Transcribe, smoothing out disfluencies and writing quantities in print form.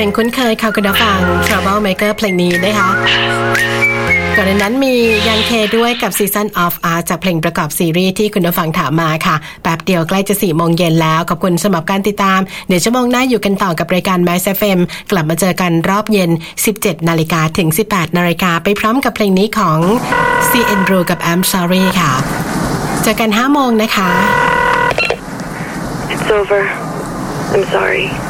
งคุ้นเคยค่ะคุณผู้ฟัง Trouble Maker เพลงนี้นะคะก่อนหน้านั้นมียังเคด้วยกับ Season of Art จากเพลงประกอบซีรีส์ที่คุณผู้ฟังถามมาค่ะแป๊บเดียวใกล้จะ 4 โมงเย็นแล้วขอบคุณสำหรับการติดตามเดี๋ยวชั่วโมงหน้าอยู่กันต่อกับรายการ Max FM กลับมาเจอกันรอบเย็น 17 นาฬิกาถึง 18 นาฬิกาไปพร้อมกับเพลงนี้ของ CN Blue กับ I'm Sorry ค่ะเจอกัน 5 โมงนะคะ It's over. I'm sorry.